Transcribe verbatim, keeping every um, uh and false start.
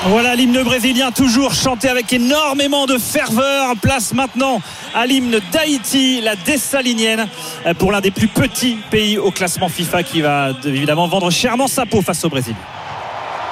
Voilà l'hymne brésilien, toujours chanté avec énormément de ferveur. Place maintenant à l'hymne d'Haïti, la dessalinienne, pour l'un des plus petits pays au classement FIFA, qui va évidemment vendre chèrement sa peau face au Brésil.